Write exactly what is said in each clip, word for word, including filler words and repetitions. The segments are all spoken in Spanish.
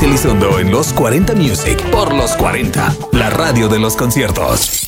Elizondo en Los cuarenta Music por Los cuarenta, la radio de los conciertos.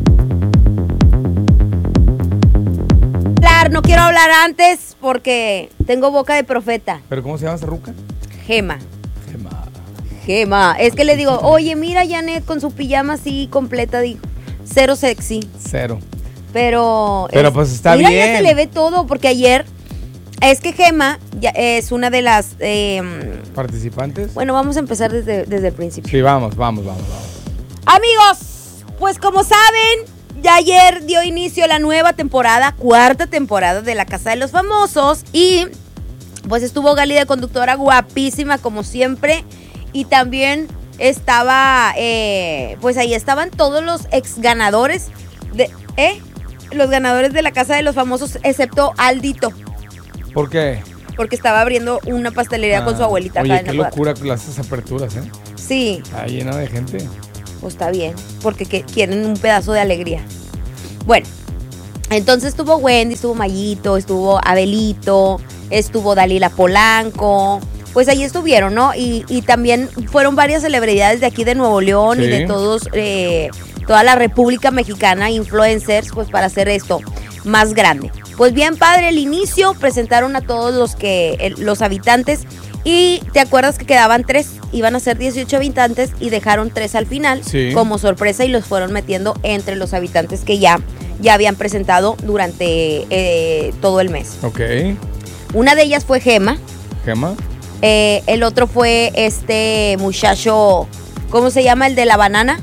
No quiero hablar antes porque tengo boca de profeta. ¿Pero cómo se llama esa ruca? Gema. Gema. Gema. Es que le digo, oye, mira Janet con su pijama así completa, digo, cero sexy. Cero. Pero... Pero es, pues está mira, bien. Mira, ya se le ve todo porque ayer... Es que Gema ya es una de las... Eh, ¿Participantes? Bueno, vamos a empezar desde, desde el principio. Sí, vamos, vamos, vamos, vamos. Amigos, pues como saben... Ya ayer dio inicio la nueva temporada, cuarta temporada de La Casa de los Famosos. Y pues estuvo Gali de conductora, guapísima como siempre. Y también estaba, eh, pues ahí estaban todos los ex ganadores, de, ¿eh? Los ganadores de La Casa de los Famosos, excepto Aldito. ¿Por qué? Porque estaba abriendo una pastelería ah, con su abuelita. Oye, acá qué en la locura con las aperturas, ¿eh? Sí. Está llena de gente. Pues está bien, porque que quieren un pedazo de alegría. Bueno, entonces estuvo Wendy, estuvo Mayito, estuvo Abelito, estuvo Dalila Polanco. Pues ahí estuvieron, ¿no? Y, y también fueron varias celebridades de aquí de Nuevo León sí. y de todos, eh, toda la República Mexicana, influencers, pues para hacer esto más grande. Pues bien padre el inicio, presentaron a todos los que eh, los habitantes. Y te acuerdas que quedaban tres, iban a ser dieciocho habitantes y dejaron tres al final sí. como sorpresa y los fueron metiendo entre los habitantes que ya, ya habían presentado durante eh, todo el mes. Ok. Una de ellas fue Gema. Gema. Eh, el otro fue este muchacho, ¿cómo se llama? El de la banana.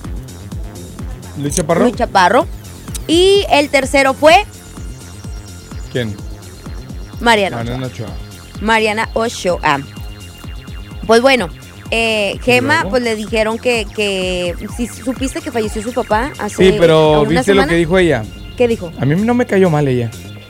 Luis Chaparro. Luis Chaparro. Y el tercero fue... ¿Quién? Mariana. Mariana Ochoa. Mariana Ochoa. Pues bueno, eh, Gema, pues le dijeron que, que si supiste que falleció su papá hace Sí, pero una ¿viste semana? Lo que dijo ella? ¿Qué dijo? A mí no me cayó mal ella.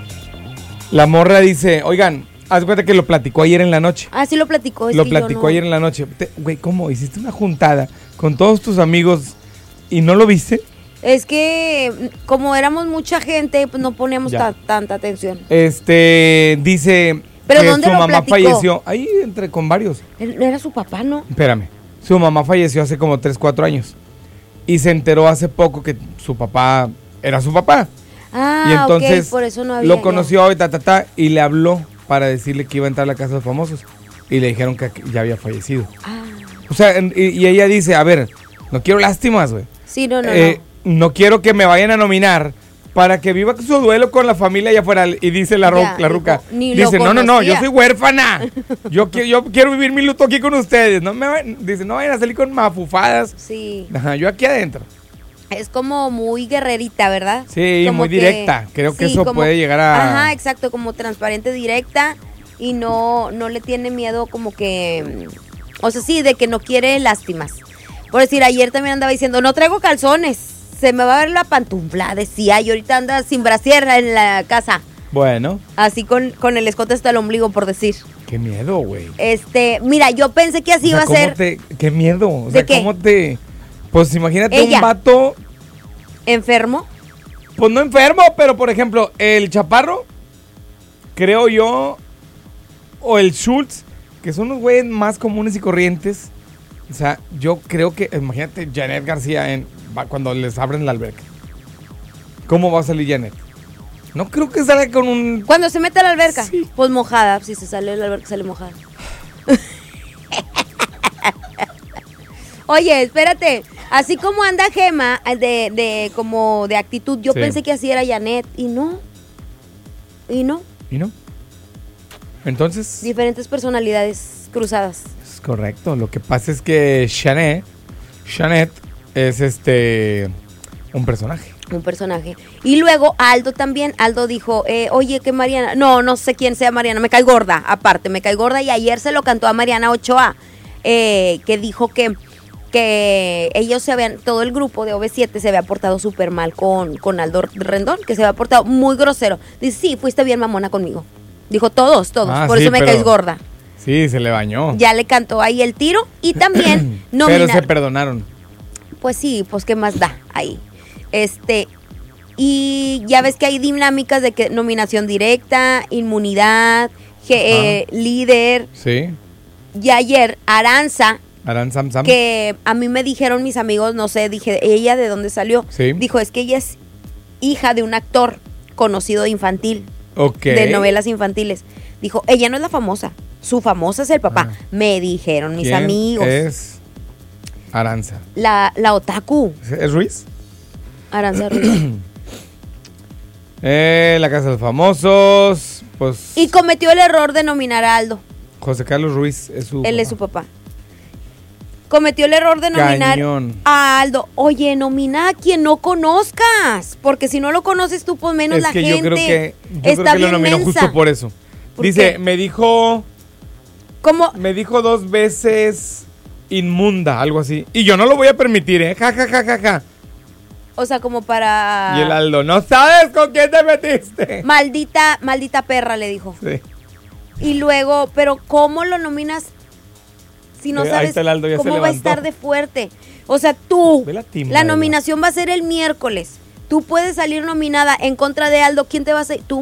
La morra dice, oigan, haz cuenta que lo platicó ayer en la noche. Ah, sí lo platicó. Es lo que platicó no... ayer en la noche. Güey, ¿cómo? ¿Hiciste una juntada con todos tus amigos y no lo viste? Es que como éramos mucha gente, pues no poníamos ta- tanta atención. Este, dice... ¿Pero que dónde su lo mamá platicó? falleció, ahí entre con varios. Era su papá, ¿no? Espérame, su mamá falleció hace como tres, cuatro años. Y se enteró hace poco que su papá era su papá. Ah, y entonces okay, por eso no había, lo conoció y ta, ta, ta, y le habló para decirle que iba a entrar a la Casa de los Famosos. Y le dijeron que ya había fallecido. Ah. O sea, y, y ella dice, a ver, no quiero lástimas, güey. Sí, no, no, eh, no. No quiero que me vayan a nominar para que viva su duelo con la familia allá afuera. Y dice la, ya, la ruca, ni dice, no, no, no, yo soy huérfana. Yo, quiero, yo quiero vivir mi luto aquí con ustedes. No me vayan, dice, no vayan a salir con mafufadas. Sí. Ajá, yo aquí adentro. Es como muy guerrerita, ¿verdad? Sí, como muy que, directa. Creo sí, que eso como, puede llegar a... Ajá, exacto, como transparente, directa. Y no, no le tiene miedo como que... O sea, sí, de que no quiere lástimas. Por decir, ayer también andaba diciendo, no traigo calzones. Se me va a ver la pantufla, decía, y ahorita anda sin brasier en la casa. Bueno. Así con, con el escote hasta el ombligo, por decir. Qué miedo, güey. Este, mira, yo pensé que así o sea, iba a ¿cómo ser. Te, qué miedo. O sea, ¿de qué? ¿cómo te...? Pues imagínate Ella. un vato... ¿Enfermo? Pues no enfermo, pero por ejemplo, el Chaparro, creo yo, o el Schultz, que son los güeyes más comunes y corrientes. O sea, yo creo que, imagínate Janet García en, cuando les abren la alberca. ¿Cómo va a salir Janet? No creo que salga con un... Cuando se mete a la alberca, sí. Pues mojada, si se sale de la alberca sale mojada. Oye, espérate, así como anda Gema, de, de, como de actitud, yo sí. pensé que así era Janet, y no, y no. ¿Y no? Entonces... Diferentes personalidades cruzadas. Es correcto, lo que pasa es que Janet, Janet es este, un personaje. Un personaje. Y luego Aldo también, Aldo dijo, eh, oye, que Mariana, no, no sé quién sea Mariana, me cae gorda, aparte, me cae gorda, y ayer se lo cantó a Mariana Ochoa, eh, que dijo que, que ellos se habían, todo el grupo de O V siete se había portado súper mal con, con Aldo Rendón, que se había portado muy grosero. Dice, sí, fuiste bien mamona conmigo. Dijo, todos, todos, ah, por sí, eso me pero, caes gorda. Sí, se le bañó. Ya le cantó ahí el tiro, y también nominar. Pero se perdonaron. Pues sí, pues qué más da ahí. Este, y ya ves que hay dinámicas de que nominación directa, inmunidad, que, eh, líder. Sí. Y ayer Aranza, Aran Sam Sam. que a mí me dijeron mis amigos, no sé, dije, ¿ella de dónde salió? Sí. Dijo, es que ella es hija de un actor conocido infantil, Ok. de novelas infantiles. Dijo, ella no es la famosa, su famosa es el papá. Ah. Me dijeron mis ¿Quién amigos. es Aranza? La, la otaku, ¿Es Ruiz? Aranza Ruiz. Eh, la Casa de los Famosos. Pues. Y cometió el error de nominar a Aldo. José Carlos Ruiz es su. Él es su papá. Cometió el error de nominar Cañón. a Aldo. Oye, nomina a quien no conozcas. Porque si no lo conoces tú, pues menos Es la que gente. yo creo que. Yo está creo que lo bien nominó mensa. justo por eso. ¿Por Dice, qué? me dijo. ¿Cómo? Me dijo dos veces inmunda, algo así. Y yo no lo voy a permitir, ¿eh? Ja, ja, ja, ja, ja. O sea, como para... Y el Aldo, no sabes con quién te metiste. Maldita, maldita perra, le dijo. Sí. Y luego, pero ¿cómo lo nominas si no Eh, ahí sabes está el Aldo, ya se cómo va a levantó. estar de fuerte? O sea, tú, Ve la timba, la Aldo. nominación va a ser el miércoles. Tú puedes salir nominada en contra de Aldo. ¿Quién te va a hacer? Tú